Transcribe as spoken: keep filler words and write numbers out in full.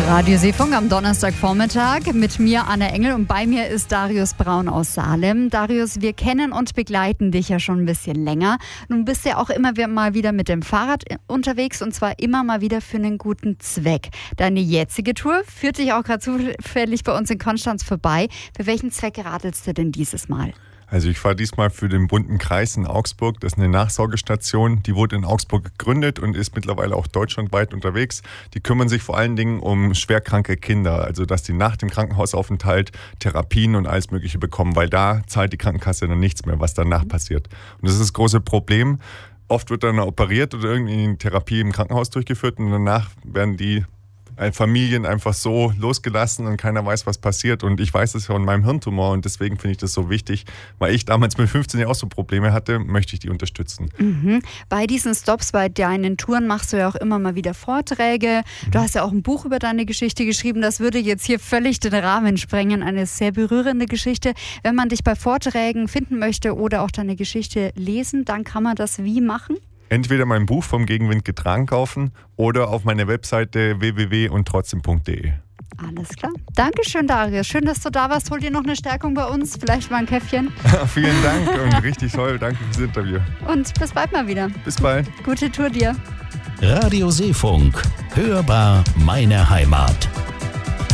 Radio Seefunk am Donnerstagvormittag mit mir, Anna Engel, und bei mir ist Darius Braun aus Salem. Darius, wir kennen und begleiten dich ja schon ein bisschen länger. Nun bist du ja auch immer mal wieder mit dem Fahrrad unterwegs, und zwar immer mal wieder für einen guten Zweck. Deine jetzige Tour führt dich auch gerade zufällig bei uns in Konstanz vorbei. Für welchen Zweck radelst du denn dieses Mal? Also ich fahre diesmal für den Bunten Kreis in Augsburg. Das ist eine Nachsorgestation, die wurde in Augsburg gegründet und ist mittlerweile auch deutschlandweit unterwegs. Die kümmern sich vor allen Dingen um schwerkranke Kinder, also dass die nach dem Krankenhausaufenthalt Therapien und alles Mögliche bekommen, weil da zahlt die Krankenkasse dann nichts mehr, was danach passiert. Und das ist das große Problem. Oft wird dann operiert oder irgendwie eine Therapie im Krankenhaus durchgeführt und danach werden die Familien einfach so losgelassen und keiner weiß, was passiert. Und ich weiß es ja von meinem Hirntumor und deswegen finde ich das so wichtig, weil ich damals mit fünfzehn Jahren auch so Probleme hatte, möchte ich die unterstützen. Mhm. Bei diesen Stops, bei deinen Touren machst du ja auch immer mal wieder Vorträge. Mhm. Du hast ja auch ein Buch über deine Geschichte geschrieben. Das würde jetzt hier völlig den Rahmen sprengen. Eine sehr berührende Geschichte. Wenn man dich bei Vorträgen finden möchte oder auch deine Geschichte lesen, dann kann man das wie machen? Entweder mein Buch vom Gegenwind getragen kaufen oder auf meiner Webseite w w w punkt trotzdem punkt d e. Alles klar. Dankeschön, Darius. Schön, dass du da warst. Hol dir noch eine Stärkung bei uns. Vielleicht mal ein Käffchen. Vielen Dank und richtig toll. Danke fürs Interview. Und bis bald mal wieder. Bis bald. Gute Tour dir. Radio Seefunk. Hörbar meine Heimat.